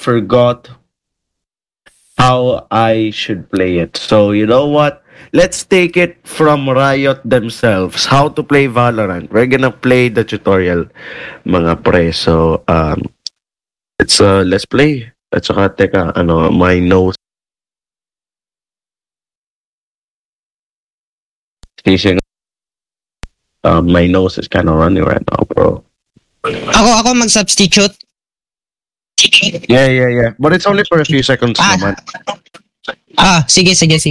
forgot how I should play it. So, you know what? Let's take it from Riot themselves. How to play Valorant. We're gonna play the tutorial, mga pre. So, let's play. At saka, teka, my nose. My nose is kind of running right now, bro. Ako mag-substitute. Yeah. But it's only for a few seconds naman. Sige.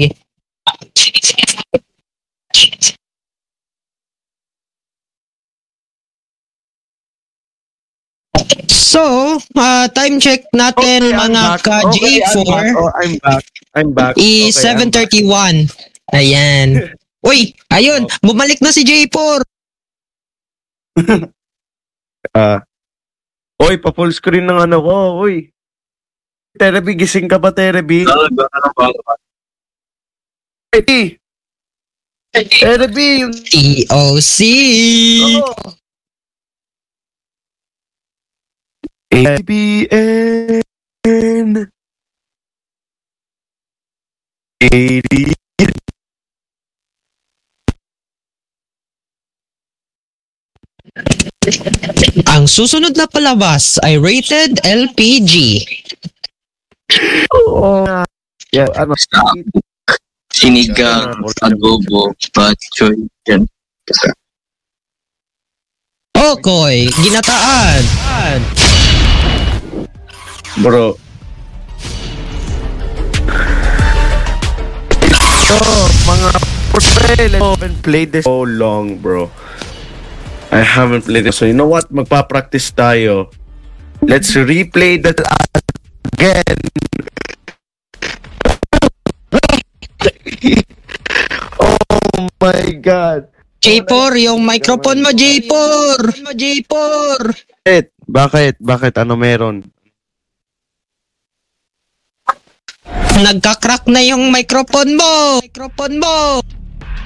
So, time check natin mga ka-J4. I'm back. Is 7:31. Ayan. Uy, ayun, bumalik na si J4. Oy, pa-full screen ng ko. Uy. Terebi, gising ka ba, Terebi? Terebi, yung... TOC. ABN. 80. Ang susunod na palabas ay rated LPG. Yeah, Sinigang, adobo, batchoy, yan. Okoy, ginataan. Bro. So, mga pre, let's open play this so long, bro. I haven't played it. So, you know what? Magpa-practice tayo. Let's replay that again. Oh my God. J4, yung microphone mo, J4. Bakit? Ano meron? Nagka-crack na yung microphone mo.